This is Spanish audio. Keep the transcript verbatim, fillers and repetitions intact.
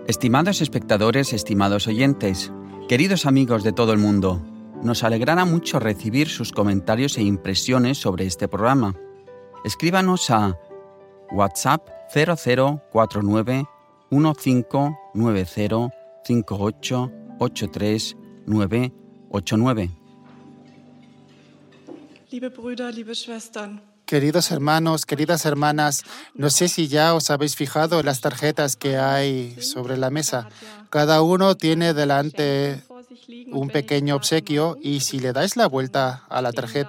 Estimados espectadores, estimados oyentes, queridos amigos de todo el mundo, nos alegrará mucho recibir sus comentarios e impresiones sobre este programa. Escríbanos a WhatsApp cero cero cuatro nueve uno cinco nueve cero cinco ocho ocho tres nueve ocho nueve. Liebe Brüder, liebe Schwestern. Queridos hermanos, queridas hermanas, no sé si ya os habéis fijado en las tarjetas que hay sobre la mesa. Cada uno tiene delante un pequeño obsequio y si le dais la vuelta a la tarjeta,